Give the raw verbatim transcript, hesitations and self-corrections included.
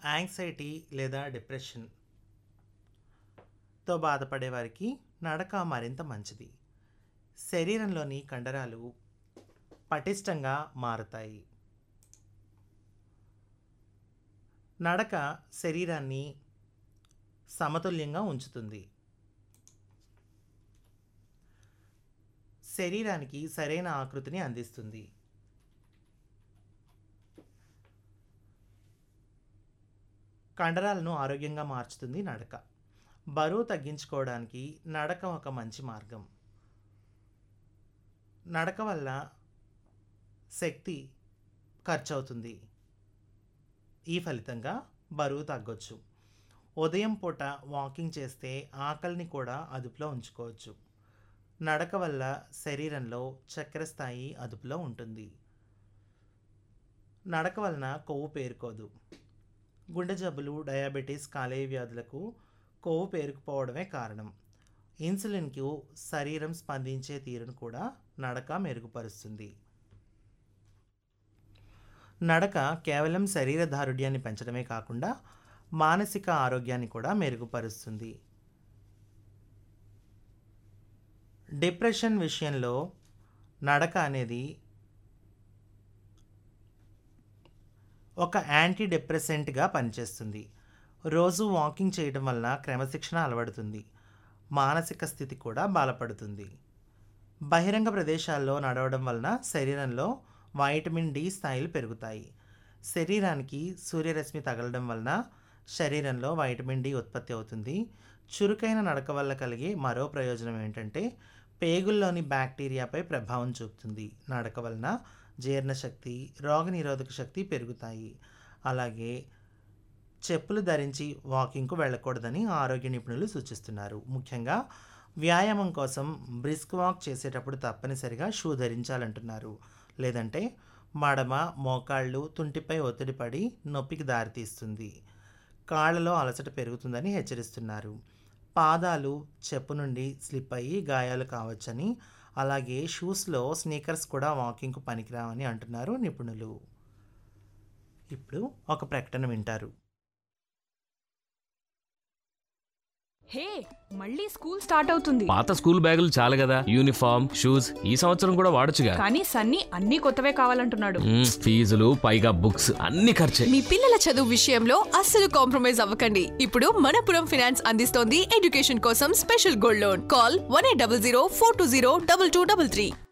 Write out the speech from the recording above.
Anxiety లేదా డిప్రెషన్తో బాధపడే వారికి నడక మరింత మంచిది. శరీరంలోని కండరాలు పటిష్టంగా మారతాయి. నడక శరీరాన్ని సమతుల్యంగా ఉంచుతుంది. శరీరానికి సరైన ఆకృతిని అందిస్తుంది. కండరాలను ఆరోగ్యంగా మార్చుతుంది నడక. బరువు తగ్గించుకోవడానికి నడక ఒక మంచి మార్గం. నడక వల్ల శక్తి ఖర్చు అవుతుంది. ఈ ఫలితంగా బరువు తగ్గొచ్చు. ఉదయం పూట వాకింగ్ చేస్తే ఆకలిని కూడా అదుపులో ఉంచుకోవచ్చు. నడక వల్ల శరీరంలో చక్కెర స్థాయి అదుపులో ఉంటుంది. నడక వలన కొవ్వు పేరుకోదు. గుండె జబ్బులు, డయాబెటీస్, కాలేయ వ్యాధులకు కొవ్వు పేరుకుపోవడమే కారణం. ఇన్సులిన్కు శరీరం స్పందించే తీరును కూడా నడక మెరుగుపరుస్తుంది. నడక కేవలం శరీర దారుఢ్యాన్ని పెంచడమే కాకుండా మానసిక ఆరోగ్యాన్ని కూడా మెరుగుపరుస్తుంది. డిప్రెషన్ విషయంలో నడక అనేది ఒక యాంటీ డిప్రెసెంట్గా పనిచేస్తుంది. రోజు వాకింగ్ చేయడం వల్ల క్రమశిక్షణ అలవడుతుంది. మానసిక స్థితి కూడా బలపడుతుంది. బహిరంగ ప్రదేశాల్లో నడవడం వలన శరీరంలో వైటమిన్ డి స్థాయిలు పెరుగుతాయి. శరీరానికి సూర్యరశ్మి తగలడం వలన శరీరంలో వైటమిన్ డి ఉత్పత్తి అవుతుంది. చురుకైన నడక వల్ల కలిగే మరో ప్రయోజనం ఏంటంటే పేగుల్లోని బ్యాక్టీరియాపై ప్రభావం చూపుతుంది. నడక వలన జీర్ణశక్తి, రోగనిరోధక శక్తి పెరుగుతాయి. అలాగే చెప్పులు ధరించి వాకింగ్కు వెళ్ళకూడదని ఆరోగ్య నిపుణులు సూచిస్తున్నారు. ముఖ్యంగా వ్యాయామం కోసం బ్రిస్క్ వాక్ చేసేటప్పుడు తప్పనిసరిగా షూ ధరించాలంటున్నారు. లేదంటే మడమ, మోకాళ్ళు, తుంటిపై ఒత్తిడి పడి నొప్పికి దారితీస్తుంది. కాళ్ళలో అలసట పెరుగుతుందని హెచ్చరిస్తున్నారు. పాదాలు చెప్పు నుండి స్లిప్ అయ్యి గాయాలు కావచ్చని, అలాగే షూస్లో స్నీకర్స్ కూడా వాకింగ్కు పనికిరావని అంటున్నారు నిపుణులు. ఇప్పుడు ఒక ప్రకటన వింటారు. హే, మళ్ళీ స్కూల్ స్టార్ట్ అవుతుంది. పాత స్కూల్ బ్యాగులు చాలు కదా, యూనిఫామ్, షూస్ ఈ సంవత్సరం కూడా వాడొచ్చుగా. కానీ సన్నీ అన్ని కొత్తవే కావాలంటున్నాడు. మ్మ్, ఫీజులు పైగా బుక్స్ అన్ని ఖర్చే. మీ పిల్లల చదువు విషయంలో అస్సలు కాంప్రమైజ్ అవ్వకండి. ఇప్పుడు మనపురం ఫైనాన్స్ అందిస్తోంది ఎడ్యుకేషన్ కోసం special gold loan. Call one eight double zero four two zero double two double three.